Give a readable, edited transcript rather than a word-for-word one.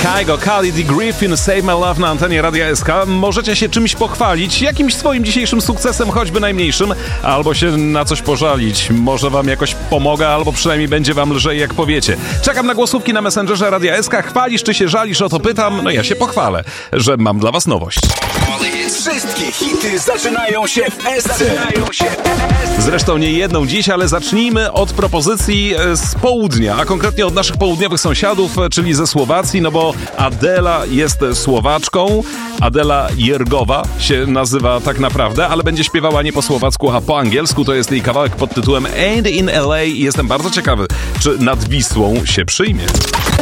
Kygo, Khalid Griffin, Save My Love na antenie Radia SK. Możecie się czymś pochwalić, jakimś swoim dzisiejszym sukcesem, choćby najmniejszym, albo się na coś pożalić. Może wam jakoś pomogę, albo przynajmniej będzie wam lżej, jak powiecie. Czekam na głosówki na Messengerze Radia SK. Chwalisz czy się żalisz, o to pytam? No ja się pochwalę, że mam dla was nowość. Wszystkie hity zaczynają się w SC. Zresztą nie jedną dziś, ale zacznijmy od propozycji z południa, a konkretnie od naszych południowych sąsiadów, czyli ze Słowacji, no bo Adela jest Słowaczką. Adela Jergowa się nazywa tak naprawdę, ale będzie śpiewała nie po słowacku, a po angielsku. To jest jej kawałek pod tytułem Ain't in LA i jestem bardzo ciekawy, czy nad Wisłą się przyjmie.